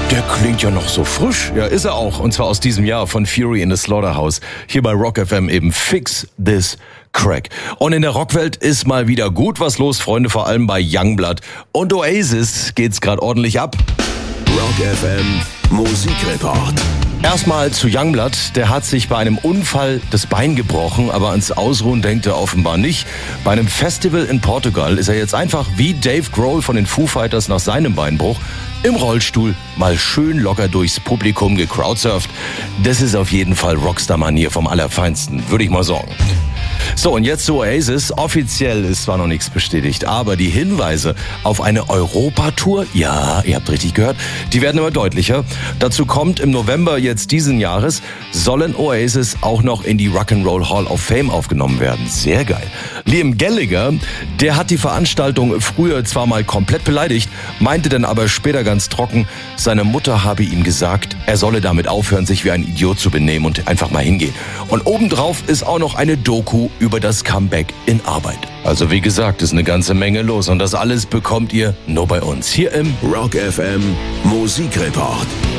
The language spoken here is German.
Der klingt ja noch so frisch. Ja, ist er auch. Und zwar aus diesem Jahr von Fury in the Slaughterhouse. Hier bei Rock FM eben Fix This Crack. Und in der Rockwelt ist mal wieder gut was los, Freunde, vor allem bei Youngblood. Und Oasis geht's gerade ordentlich ab. Rock FM Musikreport. Erstmal zu Youngblood. Der hat sich bei einem Unfall das Bein gebrochen, aber ans Ausruhen denkt er offenbar nicht. Bei einem Festival in Portugal ist er jetzt einfach wie Dave Grohl von den Foo Fighters nach seinem Beinbruch im Rollstuhl mal schön locker durchs Publikum gecrowdsurft. Das ist auf jeden Fall Rockstar-Manier vom Allerfeinsten, würde ich mal sagen. So, und jetzt zu Oasis. Offiziell ist zwar noch nichts bestätigt, aber die Hinweise auf eine Europatour, ja, ihr habt richtig gehört, die werden immer deutlicher. Dazu kommt im November jetzt diesen Jahres, sollen Oasis auch noch in die Rock'n'Roll Hall of Fame aufgenommen werden. Sehr geil. Liam Gallagher, der hat die Veranstaltung früher zwar mal komplett beleidigt, meinte dann aber später ganz trocken, seine Mutter habe ihm gesagt, er solle damit aufhören, sich wie ein Idiot zu benehmen und einfach mal hingehen. Und obendrauf ist auch noch eine Doku über das Comeback in Arbeit. Also wie gesagt, ist eine ganze Menge los und das alles bekommt ihr nur bei uns hier im Rock FM Musikreport.